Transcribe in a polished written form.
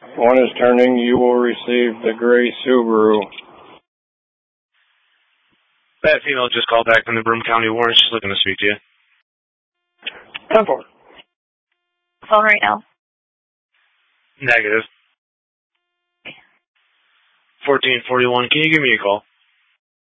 One is turning. You will receive the gray Subaru. That female just called back from the Broome County Warrant. She's looking to speak to you. 10-4. Phone right now. Negative. 1441. Can you give me a call?